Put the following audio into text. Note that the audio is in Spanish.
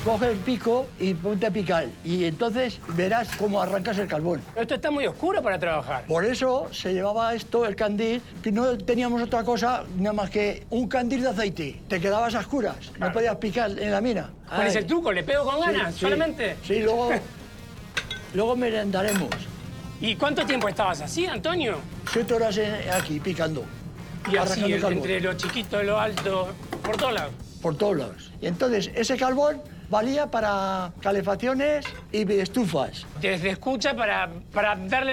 coge el pico y ponte a picar. Y entonces verás cómo arrancas el carbón. Esto está muy oscuro para trabajar. Por eso se llevaba esto, el candil, que no teníamos otra cosa nada más que un candil de aceite. Te quedabas a oscuras, no podías picar en la mina. ¿Cuál es el truco? ¿Le pego con ganas Sí, solamente? Sí, luego merendaremos. ¿Y cuánto tiempo estabas así, Antonio? 7 horas aquí, picando. Y así, arrancando carbón. entre lo chiquito y lo alto, por todos lados. Por todos lados. Y entonces, ese carbón valía para calefacciones y estufas. Desde escucha para darle